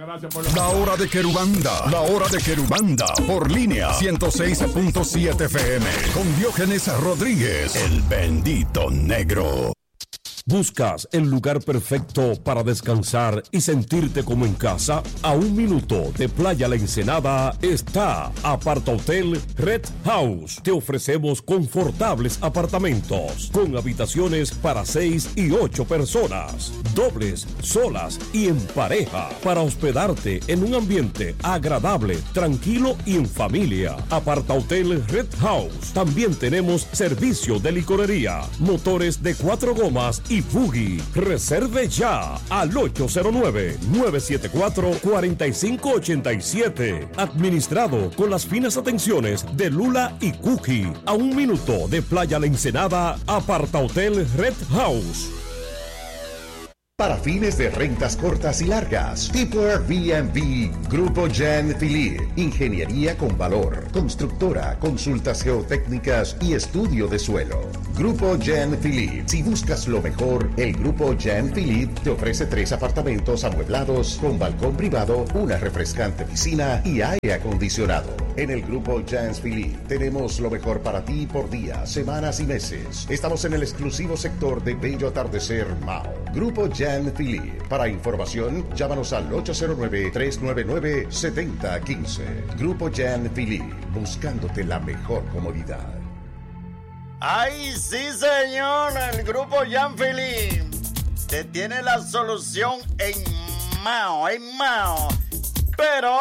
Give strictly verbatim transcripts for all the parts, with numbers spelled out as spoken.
gracias por lo... La hora de Querubanda, la hora de Querubanda, por línea ciento seis punto siete F M, con Diógenes Rodríguez, el bendito negro. ¿Buscas el lugar perfecto para descansar y sentirte como en casa? A un minuto de Playa La Ensenada está Aparta Hotel Red House. Te ofrecemos confortables apartamentos con habitaciones para seis y ocho personas, dobles, solas y en pareja, para hospedarte en un ambiente agradable, tranquilo y en familia. Aparta Hotel Red House. También tenemos servicio de licorería, motores de cuatro gomas y Buggy. Reserve ya al ocho cero nueve, nueve siete cuatro, cuatro cinco ocho siete. Administrado con las finas atenciones de Lula y Cookie. A un minuto de Playa La Ensenada, Aparta Hotel Red House. Para fines de rentas cortas y largas, tipo Airbnb, Grupo Jean Philippe, ingeniería con valor, constructora, consultas geotécnicas y estudio de suelo. Grupo Jean Philippe, si buscas lo mejor, el Grupo Jean Philippe te ofrece tres apartamentos amueblados con balcón privado, una refrescante piscina y aire acondicionado. En el Grupo Jean Philippe tenemos lo mejor para ti por días, semanas y meses. Estamos en el exclusivo sector de Bello Atardecer Mao. Grupo Jean Philippe. Para información, llámanos al ocho cero nueve, tres nueve nueve, siete cero uno cinco. Grupo Jean Philippe, buscándote la mejor comodidad. ¡Ay, sí, señor! El Grupo Jean Philippe te tiene la solución en Mao, en Mao. Pero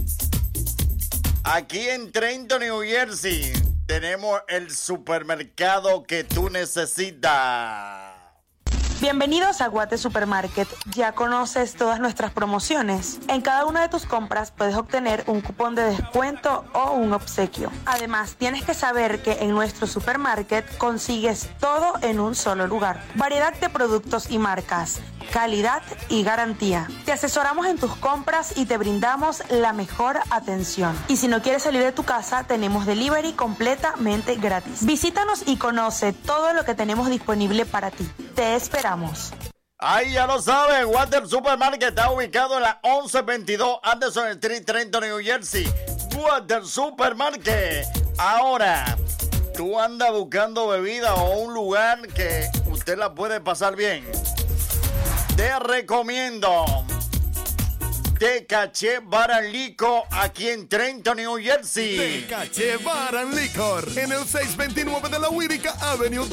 aquí en Trenton, New Jersey, tenemos el supermercado que tú necesitas. Bienvenidos a Guate Supermarket. ¿Ya conoces todas nuestras promociones? En cada una de tus compras puedes obtener un cupón de descuento o un obsequio. Además, tienes que saber que en nuestro supermarket consigues todo en un solo lugar. Variedad de productos y marcas, calidad y garantía. Te asesoramos en tus compras y te brindamos la mejor atención. Y si no quieres salir de tu casa, tenemos delivery completamente gratis. Visítanos y conoce todo lo que tenemos disponible para ti. Te esperamos. Ahí ya lo saben, Water Supermarket está ubicado en la once veintidós Anderson Street, Trenton, New Jersey. Water Supermarket. Ahora, tú andas buscando bebida o un lugar que usted la puede pasar bien. Te recomiendo Tecache Bar and Liquor aquí en Trenton, New Jersey. Tecache Bar and Liquor en el seiscientos veintinueve de la Uirica Avenue.